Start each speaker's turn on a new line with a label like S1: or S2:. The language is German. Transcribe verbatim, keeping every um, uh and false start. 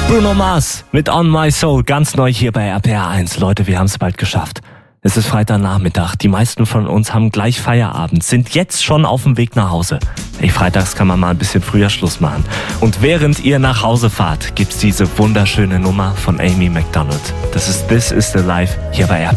S1: Bruno Mars mit On My Soul, ganz neu hier bei R P R eins. Leute, wir haben es bald geschafft. Es ist Freitagnachmittag. Die meisten von uns haben gleich Feierabend, sind jetzt schon auf dem Weg nach Hause. Ey, freitags kann man mal ein bisschen früher Schluss machen. Und während ihr nach Hause fahrt, gibt's diese wunderschöne Nummer von Amy Macdonald. Das ist This Is The Life hier bei R P R.